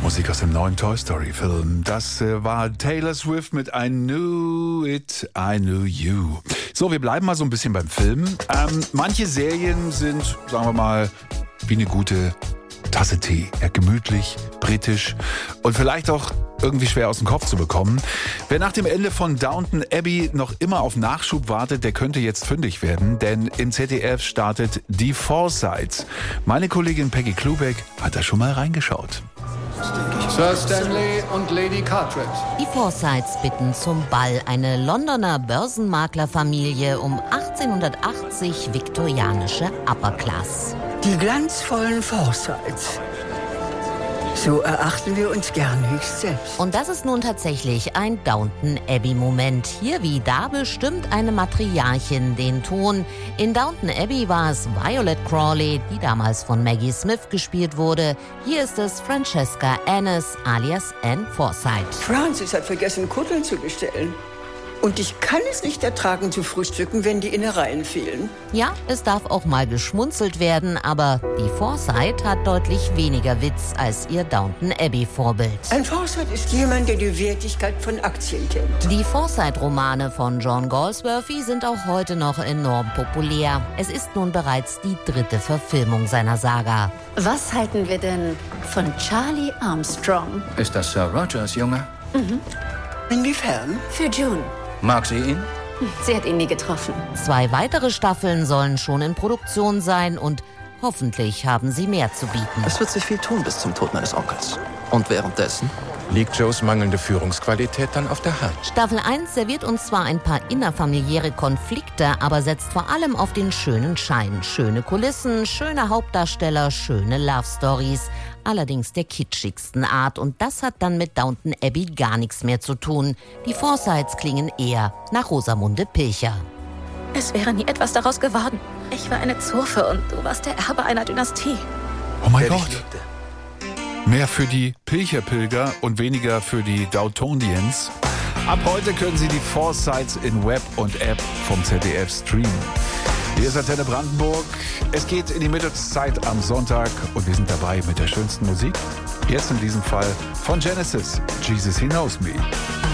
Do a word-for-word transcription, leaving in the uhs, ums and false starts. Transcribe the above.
Musik aus dem neuen Toy Story Film. Das äh, war Taylor Swift mit I Knew It, I Knew You. So, wir bleiben mal so ein bisschen beim Film. Ähm, manche Serien sind, sagen wir mal, wie eine gute Tasse Tee. Ja, gemütlich, britisch und vielleicht auch irgendwie schwer aus dem Kopf zu bekommen. Wer nach dem Ende von Downton Abbey noch immer auf Nachschub wartet, der könnte jetzt fündig werden, denn im Z D F startet Die Forsytes. Meine Kollegin Peggy Klubeck hat da schon mal reingeschaut. Sir Stanley und Lady Carteret. Die Forsytes bitten zum Ball, eine Londoner Börsenmaklerfamilie um achtzehnhundertachtzig viktorianische Upper Class. Die glanzvollen Forsytes. So erachten wir uns gern höchst selbst. Und das ist nun tatsächlich ein Downton Abbey-Moment. Hier wie da bestimmt eine Matriarchin den Ton. In Downton Abbey war es Violet Crawley, die damals von Maggie Smith gespielt wurde. Hier ist es Francesca Annis alias Anne Forsyte. Francis hat vergessen, Kutteln zu bestellen. Und ich kann es nicht ertragen zu frühstücken, wenn die Innereien fehlen. Ja, es darf auch mal geschmunzelt werden, aber die Forsyte hat deutlich weniger Witz als ihr Downton Abbey-Vorbild. Ein Forsyte ist jemand, der die Wertigkeit von Aktien kennt. Die Forsyte-Romane von John Galsworthy sind auch heute noch enorm populär. Es ist nun bereits die dritte Verfilmung seiner Saga. Was halten wir denn von Charlie Armstrong? Ist das Sir Rogers Junge? Mhm. Inwiefern? Für June. Mag sie ihn? Sie hat ihn nie getroffen. Zwei weitere Staffeln sollen schon in Produktion sein und hoffentlich haben sie mehr zu bieten. Es wird sich viel tun bis zum Tod meines Onkels. Und währenddessen? Liegt Joes mangelnde Führungsqualität dann auf der Hand? Staffel eins serviert uns zwar ein paar innerfamiliäre Konflikte, aber setzt vor allem auf den schönen Schein. Schöne Kulissen, schöne Hauptdarsteller, schöne Love-Stories. Allerdings der kitschigsten Art. Und das hat dann mit Downton Abbey gar nichts mehr zu tun. Die Forsytes klingen eher nach Rosamunde Pilcher. Es wäre nie etwas daraus geworden. Ich war eine Zofe und du warst der Erbe einer Dynastie. Oh mein Der Gott. dich liebte. Mehr für die Pilcherpilger und weniger für die Downtonians. Ab heute können Sie die Forsytes in Web und App vom Z D F streamen. Hier ist Antenne Brandenburg. Es geht in die Mittagszeit am Sonntag und wir sind dabei mit der schönsten Musik. Jetzt in diesem Fall von Genesis, Jesus He Knows Me.